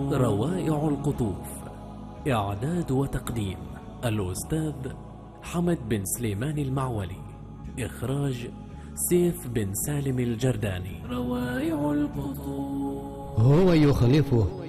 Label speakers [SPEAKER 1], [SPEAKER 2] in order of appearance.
[SPEAKER 1] روائع القطوف. إعداد وتقديم الأستاذ حمد بن سليمان المعولي. إخراج سيف بن سالم الجرداني. روائع القطوف.
[SPEAKER 2] هو يخلفه